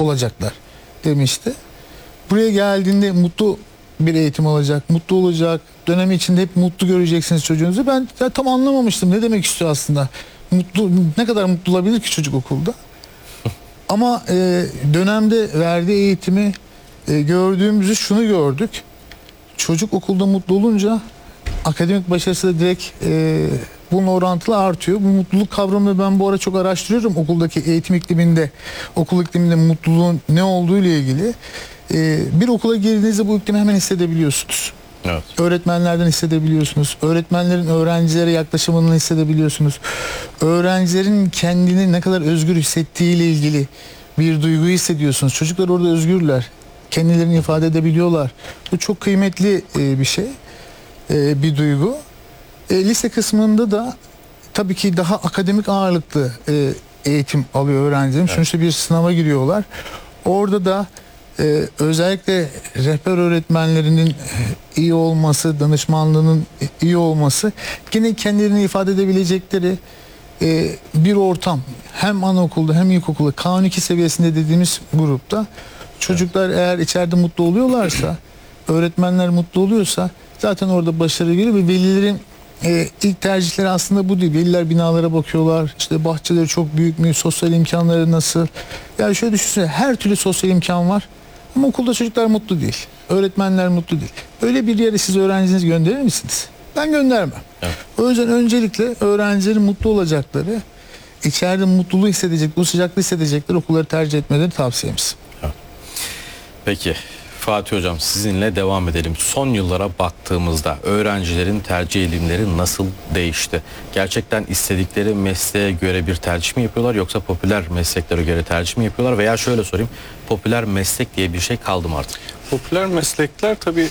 olacaklar demişti. Buraya geldiğinde mutlu bir eğitim alacak, mutlu olacak, dönemi içinde hep mutlu göreceksiniz çocuğunuzu. Ben tam anlamamıştım ne demek istiyor aslında. Mutlu, ne kadar mutlu olabilir ki çocuk okulda? Ama dönemde verdiği eğitimi gördüğümüzü şunu gördük. Çocuk okulda mutlu olunca akademik başarısı da direkt bununla orantılı artıyor. Bu mutluluk kavramını ben bu ara çok araştırıyorum okuldaki eğitim ikliminde, okul ikliminde mutluluğun ne olduğu ile ilgili. Bir okula girdiğinizde bu iklimi hemen hissedebiliyorsunuz. Evet. Öğretmenlerden hissedebiliyorsunuz. Öğretmenlerin öğrencilere yaklaşımını hissedebiliyorsunuz. Öğrencilerin kendini ne kadar özgür hissettiği ile ilgili bir duyguyu hissediyorsunuz. Çocuklar orada özgürler. Kendilerini ifade edebiliyorlar. Bu çok kıymetli bir şey. Bir duygu. Lise kısmında da tabii ki daha akademik ağırlıklı eğitim alıyor öğrencilerim. Evet. Sonuçta bir sınava giriyorlar. Orada da özellikle rehber öğretmenlerinin iyi olması, danışmanlığının iyi olması, yine kendilerini ifade edebilecekleri bir ortam. Hem anaokulda hem ilkokulda K12 seviyesinde dediğimiz grupta çocuklar eğer içeride mutlu oluyorlarsa, öğretmenler mutlu oluyorsa zaten orada başarı geliyor ve velilerin ilk tercihleri aslında bu değil. Veliler binalara bakıyorlar. İşte bahçeleri çok büyük mü? Sosyal imkanları nasıl? Yani şöyle düşünsene, her türlü sosyal imkan var. Ama okulda çocuklar mutlu değil. Öğretmenler mutlu değil. Öyle bir yere siz öğrencinizi gönderir misiniz? Ben göndermem. Evet. O yüzden öncelikle öğrencilerin mutlu olacakları, içeride mutluluğu hissedecek, bu sıcaklığı hissedecekleri okulları tercih etmeleri tavsiyemiz. Evet. Peki Fatih Hocam, sizinle devam edelim. Son yıllara baktığımızda öğrencilerin tercih eğilimleri nasıl değişti? Gerçekten istedikleri mesleğe göre bir tercih mi yapıyorlar, yoksa popüler mesleklere göre tercih mi yapıyorlar? Veya şöyle sorayım, popüler meslek diye bir şey kaldı mı artık? Popüler meslekler tabii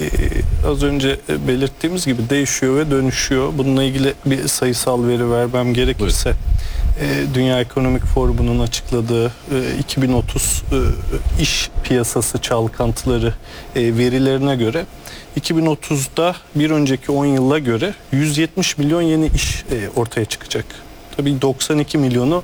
az önce belirttiğimiz gibi değişiyor ve dönüşüyor. Bununla ilgili bir sayısal veri vermem gerekirse, Dünya Ekonomik Forumu'nun açıkladığı 2030 iş piyasası çalkantıları verilerine göre 2030'da bir önceki 10 yıla göre 170 milyon yeni iş ortaya çıkacak. Tabii 92 milyonu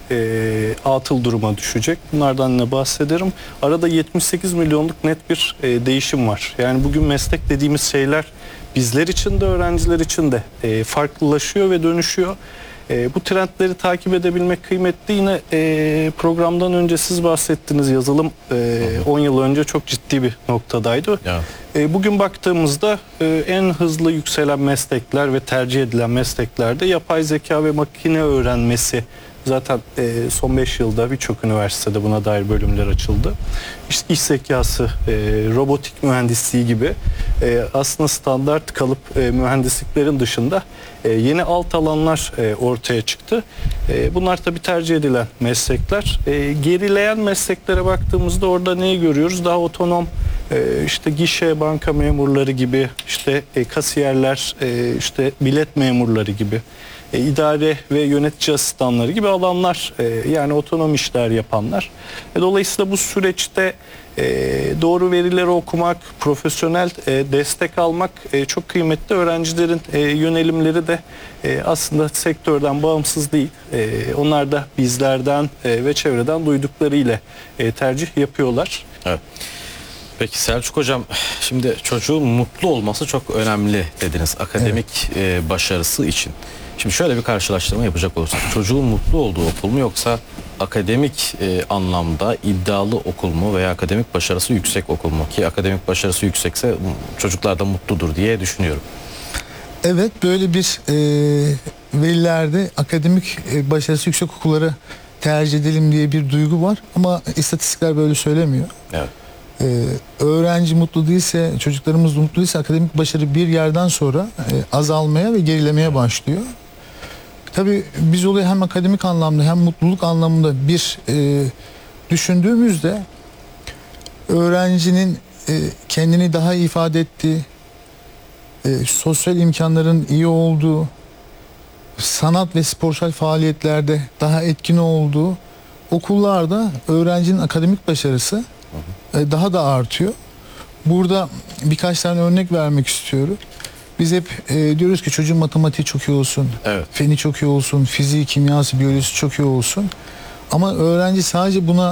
atıl duruma düşecek. Bunlardan ne bahsederim? Arada 78 milyonluk net bir değişim var. Yani bugün meslek dediğimiz şeyler bizler için de öğrenciler için de farklılaşıyor ve dönüşüyor. Bu trendleri takip edebilmek kıymetli. Yine programdan önce siz bahsettiniz, yazılım 10 yıl önce çok ciddi bir noktadaydı. Bugün baktığımızda en hızlı yükselen meslekler ve tercih edilen mesleklerde yapay zeka ve makine öğrenmesi. Zaten son 5 yılda birçok üniversitede buna dair bölümler açıldı. İşte iş zekası, robotik mühendisliği gibi aslında standart kalıp mühendisliklerin dışında yeni alt alanlar ortaya çıktı. Bunlar tabii tercih edilen meslekler. Gerileyen mesleklere baktığımızda orada neyi görüyoruz? Daha otonom, işte gişe, banka memurları gibi, işte kasiyerler, işte bilet memurları gibi, idare ve yönetici asistanları gibi alanlar, yani otonom işler yapanlar. Dolayısıyla bu süreçte doğru verileri okumak, profesyonel destek almak çok kıymetli. Öğrencilerin yönelimleri de aslında sektörden bağımsız değil. Onlar da bizlerden ve çevreden duydukları ile tercih yapıyorlar. Evet. Peki Selçuk Hocam, şimdi çocuğun mutlu olması çok önemli dediniz akademik başarısı için. Şimdi şöyle bir karşılaştırma yapacak olursak, çocuğun mutlu olduğu okul mu, yoksa akademik anlamda iddialı okul mu veya akademik başarısı yüksek okul mu? Ki akademik başarısı yüksekse çocuklar da mutludur diye düşünüyorum. Evet, böyle bir velilerde akademik başarısı yüksek okulları tercih edelim diye bir duygu var ama istatistikler böyle söylemiyor. Evet. Öğrenci mutlu değilse, çocuklarımız mutlu değilse akademik başarı bir yerden sonra azalmaya ve gerilemeye başlıyor. Tabii biz olayı hem akademik anlamda hem mutluluk anlamında bir düşündüğümüzde öğrencinin kendini daha iyi ifade ettiği, sosyal imkanların iyi olduğu, sanat ve sporsal faaliyetlerde daha etkin olduğu okullarda öğrencinin akademik başarısı daha da artıyor. Burada birkaç tane örnek vermek istiyorum. Biz hep diyoruz ki çocuğun matematiği çok iyi olsun, evet, feni çok iyi olsun, fiziği, kimyası, biyolojisi çok iyi olsun. Ama öğrenci sadece buna